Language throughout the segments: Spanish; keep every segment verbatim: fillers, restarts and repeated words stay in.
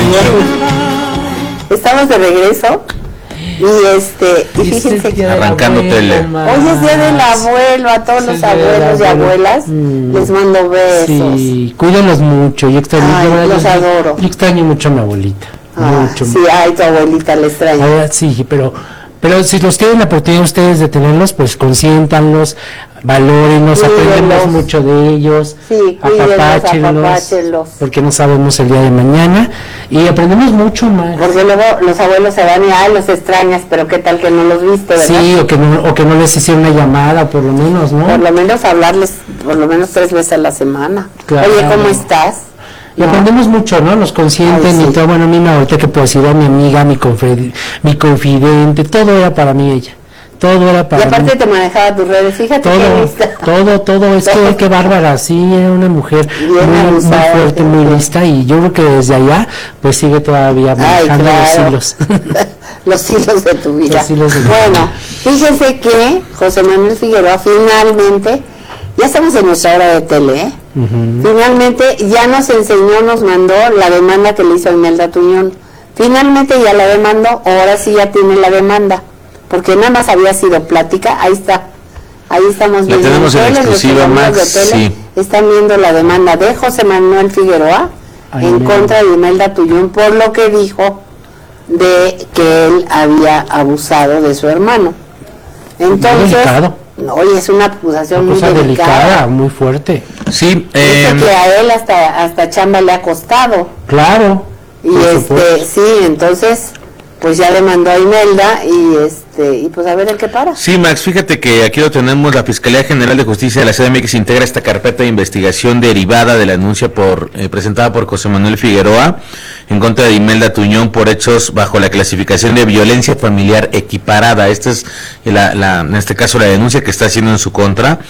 Estamos de regreso. Y este, y fíjense que arrancando tele. Hoy es día del abuelo, a todos los abuelos y abuelas mm. les mando besos. Sí, cuídalos mucho, yo extraño, ay, yo, los yo, adoro. Yo extraño mucho a mi abuelita. Ah, mucho, sí, ay, tu abuelita le extraño. Ahora sí, pero pero si los tienen la oportunidad ustedes de tenerlos, pues consiéntanlos, valórenlos, aprendemos mucho de ellos, sí, apapáchenlos, porque no sabemos el día de mañana y aprendemos mucho más. Porque luego los abuelos se van y ay, los extrañas, pero qué tal que no los viste, ¿verdad? Sí, o que no, o que no les hicieron una llamada, por lo menos, ¿no? Por lo menos hablarles, por lo menos tres veces a la semana. Claro. Oye, ¿cómo estás? Y no. aprendemos mucho, ¿no? Nos consienten. Ay, sí. Y todo, bueno, a mí me ahorita que puedo decir a mi amiga, mi, confid mi confidente, todo era para mí ella. Todo era para mí. Y aparte mí. te manejaba tus redes, fíjate todo, qué lista. Todo, todo, es que qué bárbara, sí, era una mujer muy, muy fuerte, muy lista, y yo creo que desde allá, pues sigue todavía manejando claro. los hilos. Los hilos de tu vida. Los hilos de bueno, fíjense que José Manuel Figueroa finalmente, ya estamos en nuestra hora de tele, ¿eh? Uh-huh. Finalmente ya nos enseñó, nos mandó la demanda que le hizo Imelda Tuñón. Finalmente ya la demandó, ahora sí ya tiene la demanda, porque nada más había sido plática. Ahí está, ahí estamos viendo. La tenemos en exclusiva, Max, tele, sí. Están viendo la demanda de José Manuel Figueroa Ay, en mira. contra de Imelda Tuñón por lo que dijo de que él había abusado de su hermano. Entonces, oye, es una acusación una muy delicada, delicada, muy fuerte. Sí, eh, que a él hasta hasta chamba le ha costado. Claro. Y este, supuesto. sí, entonces, pues ya demandó a Imelda y este, y pues a ver el que para. Sí, Max, fíjate que aquí lo tenemos, la Fiscalía General de Justicia de la C D M X integra esta carpeta de investigación derivada de la denuncia por eh, presentada por José Manuel Figueroa en contra de Imelda Tuñón por hechos bajo la clasificación de violencia familiar equiparada. Esta es la, la, en este caso la denuncia que está haciendo en su contra.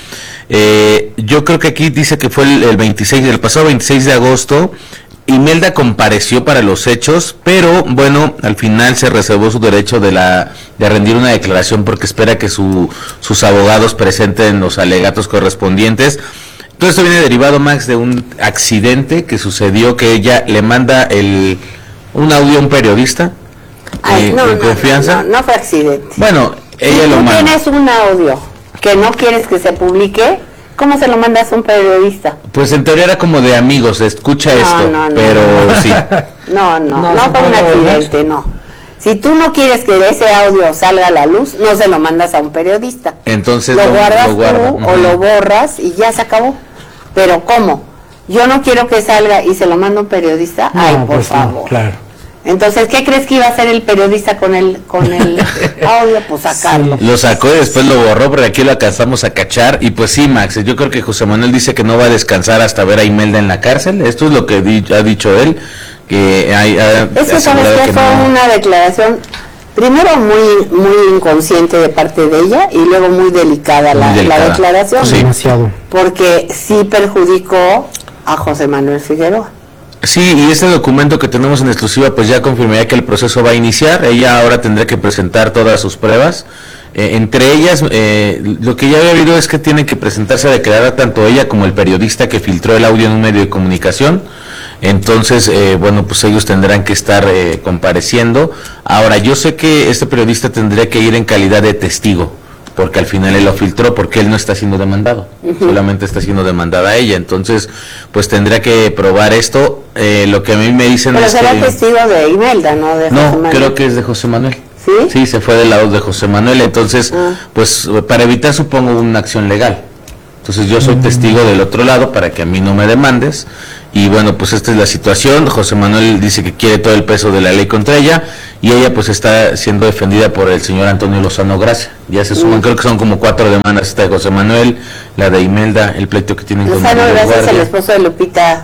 Eh, yo creo que aquí dice que fue el, el veintiséis, el pasado veintiséis de agosto. Imelda compareció para los hechos, pero bueno, al final se reservó su derecho de la de rendir una declaración porque espera que su, sus abogados presenten los alegatos correspondientes. Todo esto viene derivado, Max, de un accidente que sucedió, que ella le manda el un audio a un periodista. Ay, eh, no, de no, confianza. No, no fue accidente. Bueno, ella si lo manda. Si tienes un audio que no quieres que se publique, ¿cómo se lo mandas a un periodista? Pues en teoría era como de amigos, escucha no, esto, no, no, pero no. sí. No, no, no, no fue un accidente, no. Si tú no quieres que ese audio salga a la luz, no se lo mandas a un periodista. Entonces lo, lo guardas lo guarda. tú uh-huh. o lo borras y ya se acabó. Pero ¿cómo? Yo no quiero que salga y se lo mando a un periodista. No, Ay, por pues favor. No, claro. Entonces, ¿qué crees que iba a hacer el periodista con el con el audio? Pues sacarlo. Sí. Lo sacó y después lo borró, pero aquí lo alcanzamos a cachar. Y pues sí, Max, yo creo que José Manuel dice que no va a descansar hasta ver a Imelda en la cárcel. Esto es lo que di, ha dicho él. Que hay, ha, es que sabes que, que fue no. una declaración, primero muy muy inconsciente de parte de ella y luego muy delicada, muy la, delicada. la declaración. Sí. Demasiado. Porque sí perjudicó a José Manuel Figueroa. Sí, y este documento que tenemos en exclusiva pues ya confirmaría que el proceso va a iniciar. Ella ahora tendrá que presentar todas sus pruebas. Eh, entre ellas, eh, lo que ya había habido es que tiene que presentarse a declarar tanto ella como el periodista que filtró el audio en un medio de comunicación. Entonces, eh, bueno, pues ellos tendrán que estar eh, compareciendo. Ahora, yo sé que este periodista tendría que ir en calidad de testigo, porque al final él lo filtró, porque él no está siendo demandado, uh-huh. solamente está siendo demandada ella. Entonces, pues tendría que probar esto. Eh, lo que a mí me dicen Pero es será que... testigo de Imelda, ¿no? De no, José Manuel. creo que es de José Manuel. ¿Sí? Sí, se fue del lado de José Manuel. Entonces, uh-huh. pues para evitar, supongo, una acción legal. Entonces yo soy uh-huh. testigo del otro lado para que a mí no me demandes. Y bueno, pues esta es la situación. José Manuel dice que quiere todo el peso de la ley contra ella y ella pues está siendo defendida por el señor Antonio Lozano Gracia. Ya se suman, uh-huh. creo que son como cuatro demandas, esta de José Manuel, la de Imelda, el pleito que tienen con Lozano Gracia es el esposo de Lupita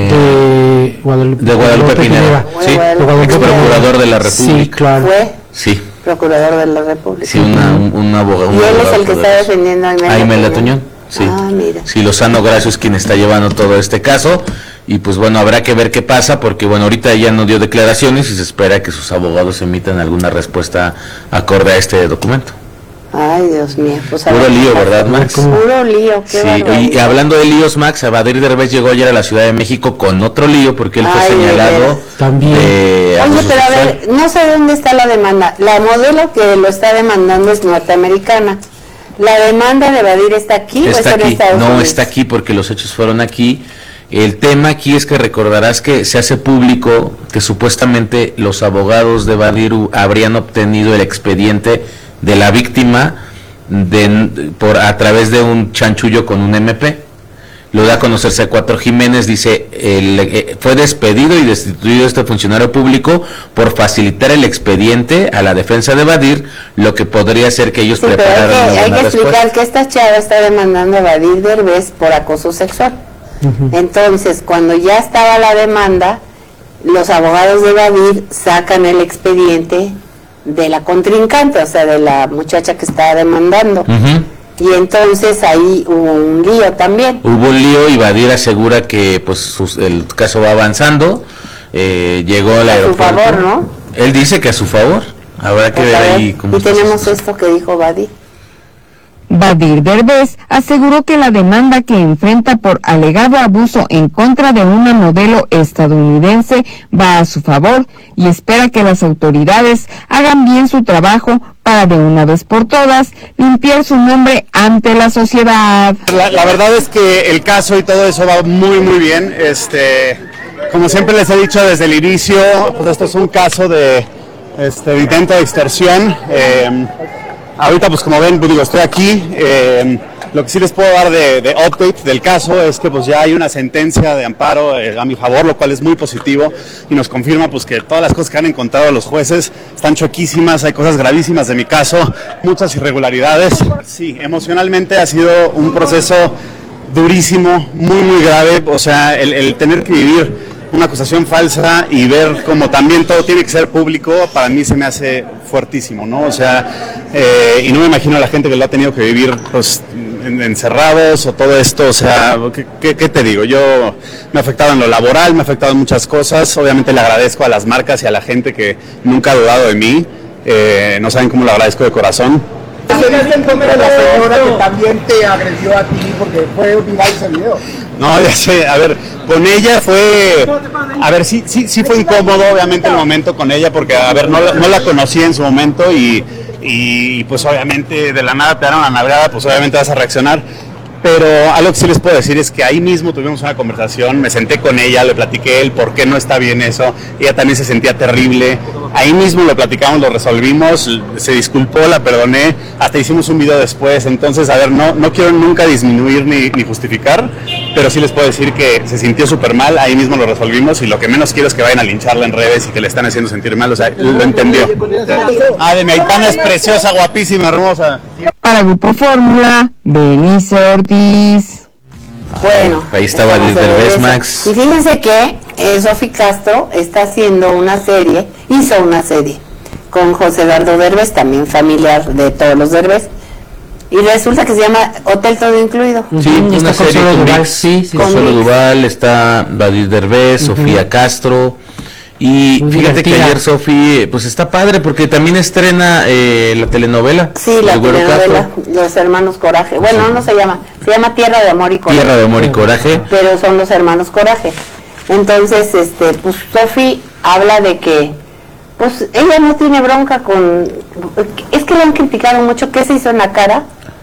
eh, de Guadalupe, de Guadalupe Pineda, sí, ex procurador de la República. Sí, claro. ¿Fue? Sí. Procurador de la República. Sí, una, un, un abogado. Y él es el que está defendiendo a Imelda, a Imelda Tuñón. Sí. Ah, mira. Sí, Lozano Gracio es quien está llevando todo este caso y pues bueno, habrá que ver qué pasa porque bueno, ahorita ella no dio declaraciones y se espera que sus abogados emitan alguna respuesta acorde a este documento. Ay, Dios mío. Pues puro ver, lío, ¿verdad, Max? Puro lío, qué sí, y hablando de líos, Max, Badir Derbez llegó ayer a la Ciudad de México con otro lío porque él fue Ay, señalado también. De Oye, pero a ver, no sé dónde está la demanda. La modelo que lo está demandando es norteamericana. ¿La demanda de Badir está aquí está o está aquí. en Estados no, Unidos? Está aquí porque los hechos fueron aquí. El tema aquí es que recordarás que se hace público que supuestamente los abogados de Badir habrían obtenido el expediente de la víctima de, por a través de un chanchullo con un eme pe. Lo da a conocer C cuatro Jiménez, dice, el, eh, fue despedido y destituido este funcionario público por facilitar el expediente a la defensa de Badir, lo que podría ser que ellos sí, prepararan pero hay que, hay que explicar respuesta. que esta chava está demandando a Badir Derbez por acoso sexual. Uh-huh. Entonces, cuando ya estaba la demanda, los abogados de Badir sacan el expediente de la contrincante, o sea, de la muchacha que estaba demandando. Uh-huh. Y entonces ahí hubo un lío también. Hubo un lío y Badir asegura que pues sus, el caso va avanzando, eh, llegó al aeropuerto. A su favor, ¿no? Él dice que a su favor, habrá que ver ahí cómo y tenemos esto que dijo Badir. Badir Derbez aseguró que la demanda que enfrenta por alegado abuso en contra de una modelo estadounidense va a su favor y espera que las autoridades hagan bien su trabajo para de una vez por todas limpiar su nombre ante la sociedad. La, la verdad es que el caso y todo eso va muy muy bien. Este, como siempre les he dicho desde el inicio, pues esto es un caso de, este, de intento de extorsión. Eh, Ahorita, pues como ven, pues digo, estoy aquí. Eh, lo que sí les puedo dar de, de update del caso es que pues ya hay una sentencia de amparo eh, a mi favor, lo cual es muy positivo y nos confirma pues que todas las cosas que han encontrado los jueces están choquísimas, hay cosas gravísimas de mi caso, muchas irregularidades. Sí, emocionalmente ha sido un proceso durísimo, muy muy grave, o sea, el, el tener que vivir una acusación falsa y ver como también todo tiene que ser público, para mí se me hace fuertísimo, ¿no? O sea, eh, y no me imagino a la gente que lo ha tenido que vivir pues en, encerrados o todo esto, o sea, ¿qué, qué, ¿qué te digo? Yo me ha afectado en lo laboral, me ha afectado en muchas cosas, obviamente le agradezco a las marcas y a la gente que nunca ha dudado de mí, eh, no saben cómo lo agradezco de corazón. ¿Tienes en contra de la señora que también te agredió a ti porque fue viral ese video? No, ya sé, a ver, con ella fue, a ver, sí, sí, sí fue incómodo obviamente el momento con ella porque, a ver, no, no la conocí en su momento y, y pues obviamente de la nada te dan una nalgada, pues obviamente vas a reaccionar. Pero algo que sí les puedo decir es que ahí mismo tuvimos una conversación, me senté con ella, le platiqué el por qué no está bien eso, ella también se sentía terrible, ahí mismo lo platicamos, lo resolvimos, se disculpó, la perdoné, hasta hicimos un video después, entonces a ver, no, no quiero nunca disminuir ni, ni justificar, pero sí les puedo decir que se sintió súper mal, ahí mismo lo resolvimos y lo que menos quiero es que vayan a lincharla en redes y que le están haciendo sentir mal, o sea, lo entendió. Ah, de mi Aitana es preciosa, guapísima, hermosa. Para Grupo Fórmula, Benice Ortiz. Bueno, ahí estaba el Derbez, Max. Y fíjense que eh, Sofi Castro está haciendo una serie, hizo una serie con José Eduardo Derbez, también familiar de todos los Derbez, y resulta que se llama Hotel Todo Incluido. Sí, uh-huh. Una serie con Duval, sí, sí, con Solo Duval, está Badir Derbez, uh-huh. Sofía Castro. Y muy fíjate divertida. Que ayer Sofi, pues está padre porque también estrena eh, la telenovela. Sí, la telenovela, Los Hermanos Coraje. Bueno, sí. No se llama, se llama Tierra de Amor y Coraje. Tierra de Amor y Coraje. Pero son Los Hermanos Coraje. Entonces, este, pues Sofi habla de que, pues ella no tiene bronca con, es que le han criticado mucho, ¿qué se hizo en la cara?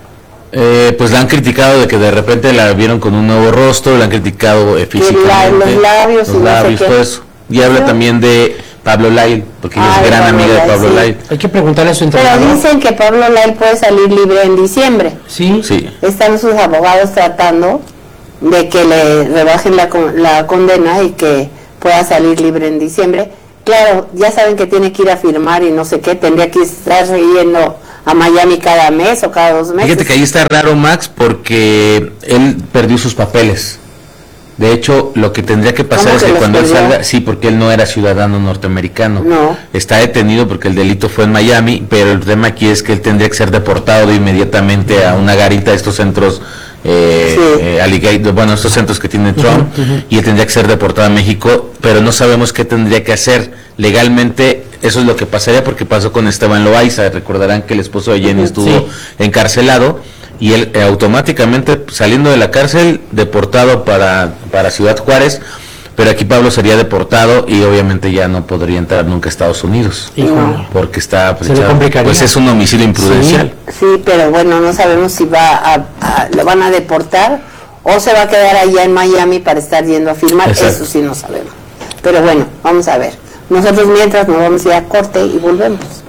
Eh, pues la han criticado de que de repente la vieron con un nuevo rostro, la han criticado eh, físicamente. La, los labios, los y labios, no sé todo eso. Y habla ¿no? también de Pablo Lyle, porque ella es gran Pablo amiga Lyle, de Pablo sí. Lyle. Hay que preguntarle a su entrenador. Pero dicen que Pablo Lyle puede salir libre en diciembre. Sí. sí. Están sus abogados tratando de que le rebajen la, la condena y que pueda salir libre en diciembre. Claro, ya saben que tiene que ir a firmar y no sé qué, tendría que estar yendo a Miami cada mes o cada dos meses. Fíjate que ahí está raro, Max, porque él perdió sus papeles. De hecho, lo que tendría que pasar es que, que cuando él salga, sí, porque él no era ciudadano norteamericano. No. Está detenido porque el delito fue en Miami, pero el tema aquí es que él tendría que ser deportado de inmediatamente a una garita de estos centros eh, Sí. eh, alligator, bueno, estos centros que tiene Trump, Ujú, ujú. y él tendría que ser deportado a México, pero no sabemos qué tendría que hacer legalmente. Eso es lo que pasaría, porque pasó con Esteban Loaiza. Recordarán que el esposo de Jenny estuvo Sí. encarcelado y él eh, automáticamente, saliendo de la cárcel, deportado para, para Ciudad Juárez, pero aquí Pablo sería deportado y obviamente ya no podría entrar nunca a Estados Unidos, Híjole. porque está Se le echado- complicaría. pues es un homicidio imprudencial. Sí, pero bueno, no sabemos si va a, a- lo van a deportar o se va a quedar allá en Miami para estar yendo a filmar. Exacto. Eso sí no sabemos. Pero bueno, vamos a ver. Nosotros mientras nos vamos a ir a corte y volvemos.